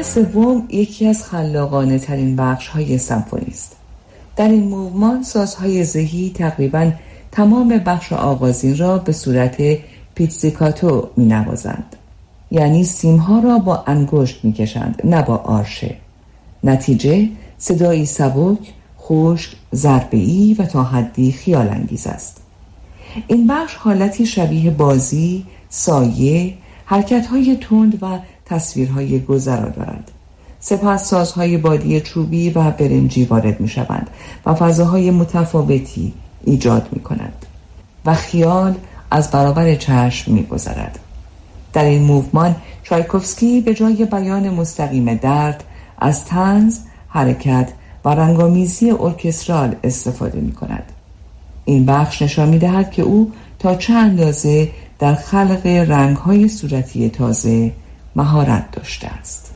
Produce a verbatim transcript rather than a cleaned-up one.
سوم یکی از خلاقانه ترین بخش های سمفونی است. در این موومان سازهای زهی تقریباً تمام بخش آغازین را به صورت پیتزیکاتو می نوازند. یعنی سیمها را با انگشت می کشند، نه با آرشه. نتیجه صدایی سبک، خشک، ضربه‌ای و تا حدی خیال انگیز است. این بخش حالتی شبیه بازی، سایه، حرکت‌های تند و تصویرهای گذرا دارد. سپس سازهای بادی چوبی و برنجی وارد می‌شوند و فضاهای متفاوتی ایجاد می‌کنند و خیال از برابر چشم می‌گذرد. در این موومان چایکوفسکی به جای بیان مستقیم درد از طنز، حرکت و رنگامیزی ارکسترال استفاده می‌کند. این بخش نشان می‌دهد که او تا چه اندازه در خلق رنگ‌های صورتی تازه مهارت داشته است.